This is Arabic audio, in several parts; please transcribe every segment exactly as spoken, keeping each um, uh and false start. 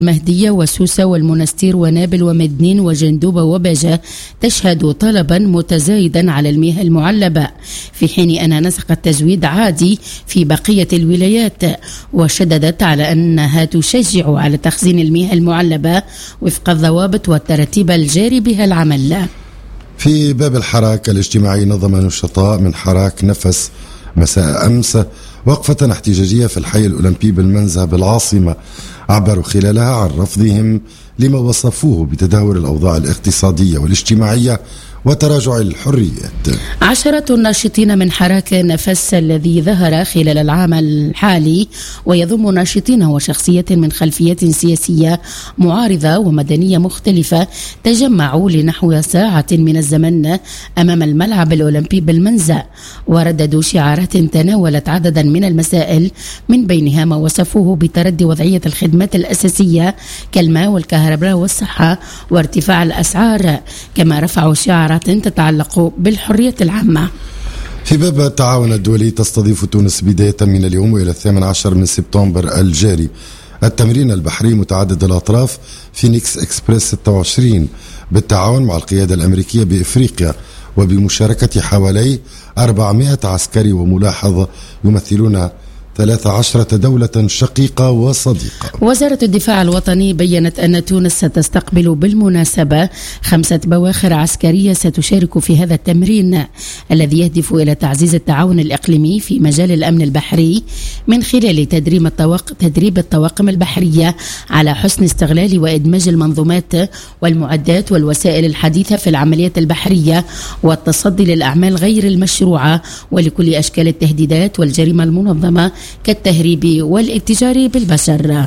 مهدية وسوسة والمنستير ونابل ومدنين وجندوبة وباجة تشهد طلبا متزايدا على المياه المعلبة، في حين أن نسق التزويد عادي في بقية الولايات. وشددت على أنها تشجع على تخزين المياه المعلبة وفق الضوابط والترتيب الجاري بها العمل. في باب الحراك الاجتماعي نظم نشطاء من حراك نفس مساء أمس وقفة احتجاجية في الحي الأولمبي بالمنزه بالعاصمة، عبروا خلالها عن رفضهم لما وصفوه بتدهور الأوضاع الاقتصادية والاجتماعية وتراجع الحريات. عشرة ناشطين من حراك نفس الذي ظهر خلال العام الحالي ويضم ناشطين وشخصيات من خلفيات سياسية معارضة ومدنية مختلفة تجمعوا لنحو ساعة من الزمن أمام الملعب الأولمبي بالمنزه، ورددوا شعارات تناولت عددا من المسائل، من بينها ما وصفوه بتردي وضعية الخدمات الأساسية كالماء والكهرباء والصحة وارتفاع الأسعار، كما رفعوا شعار تتعلق بالحرية العامة. في باب التعاون الدولي تستضيف تونس بداية من اليوم وإلى الثامن عشر من سبتمبر الجاري التمرين البحري متعدد الأطراف فينيكس إكسبريس ستة وعشرين بالتعاون مع القيادة الأمريكية بإفريقيا وبمشاركة حوالي أربعمائة عسكري وملاحظ يمثلون ثلاث عشرة دولة شقيقة وصديقة. وزارة الدفاع الوطني بيّنت أن تونس ستستقبل بالمناسبة خمسة بواخر عسكرية ستشارك في هذا التمرين الذي يهدف إلى تعزيز التعاون الإقليمي في مجال الأمن البحري من خلال تدريب الطواقم, تدريب الطواقم البحرية على حسن استغلال وإدماج المنظومات والمعدات والوسائل الحديثة في العمليات البحرية والتصدي للأعمال غير المشروعة ولكل أشكال التهديدات والجريمة المنظمة كالتهريب والاتجار بالبشر.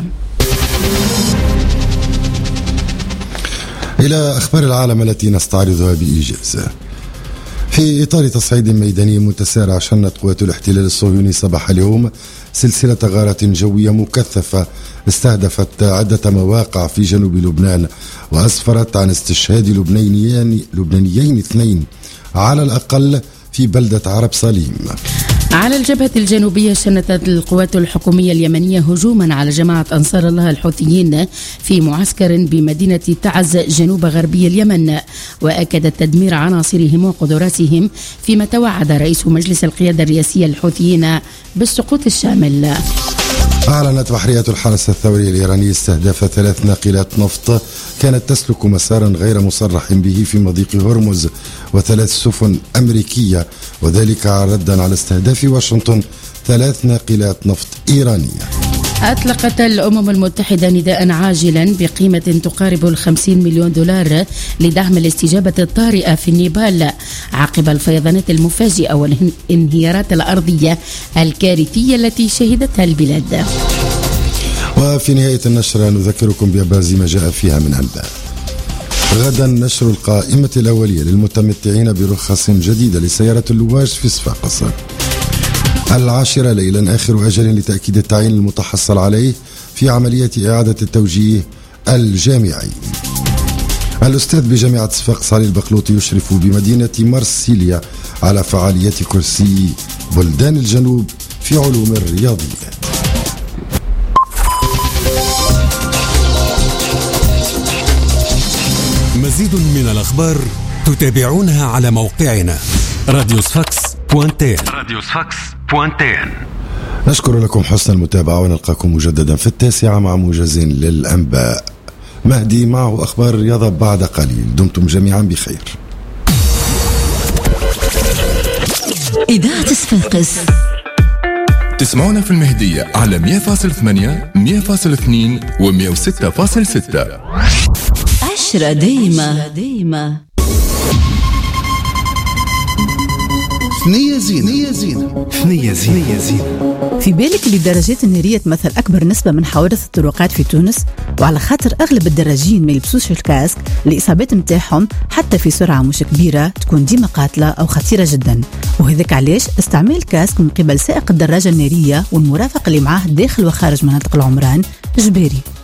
إلى أخبار العالم التي نستعرضها بإيجاز. في إطار تصعيد ميداني متسارع شنت قوات الاحتلال الصهيوني صباح اليوم سلسلة غارات جوية مكثفة استهدفت عدة مواقع في جنوب لبنان وأسفرت عن استشهاد لبنانيين لبنانيين اثنين على الأقل في بلدة عرب صليم. على الجبهة الجنوبية شنتت القوات الحكومية اليمنية هجوما على جماعة أنصار الله الحوثيين في معسكر بمدينة تعز جنوب غربي اليمن، وأكدت تدمير عناصرهم وقدراتهم، فيما توعد رئيس مجلس القيادة الرئاسية الحوثيين بالسقوط الشامل. أعلنت بحرية الحرس الثوري الإيراني استهداف ثلاث ناقلات نفط كانت تسلك مسارا غير مصرح به في مضيق هرمز وثلاث سفن أمريكية، وذلك ردا على استهداف واشنطن ثلاث ناقلات نفط إيرانية. أطلقت الأمم المتحدة نداء عاجلا بقيمة تقارب الخمسين مليون دولار لدعم الاستجابة الطارئة في النيبال عقب الفيضانات المفاجئة والانهيارات الأرضية الكارثية التي شهدتها البلاد. وفي نهاية النشرة نذكركم بأبرز ما جاء فيها من أنباء. غدا نشر القائمة الأولية للمتمتعين برخص جديدة لسيارة اللواج في صفاقس. العاشرة ليلا آخر أجل لتأكيد التعيين المتحصل عليه في عملية إعادة التوجيه الجامعي. الأستاذ بجامعة صفاقس علي البقلوطي يشرف بمدينة مرسيليا على فعالية كرسي بلدان الجنوب في علوم الرياضيات. مزيد من الأخبار تتابعونها على موقعنا راديو صفاقس بوانتين. راديو صفاقس بوانتين. نشكر لكم حسن المتابعة ونلقاكم مجددا في التاسعة مع موجز للأنباء. مهدي معه أخبار الرياضة بعد قليل. دمتم جميعا بخير. إذاعة صفاقس تسمعونا في المهدية على مية فاصلة ثمانية مية فاصلة اثنين و مية وستة فاصلة ستة. عشرة دايمة دايمة ثنية زينة ثنية زينة. في بالك اللي الدراجات النارية تمثل أكبر نسبة من حوادث الطرقات في تونس، وعلى خاطر أغلب الدراجين ما يلبسوش الكاسك، الإصابات متاعهم حتى في سرعة مش كبيرة تكون ديما قاتلة أو خطيرة جدا. وهذاك علاش استعمال الكاسك من قبل سائق الدراجة النارية والمرافق اللي معاه داخل وخارج مناطق العمران إجباري.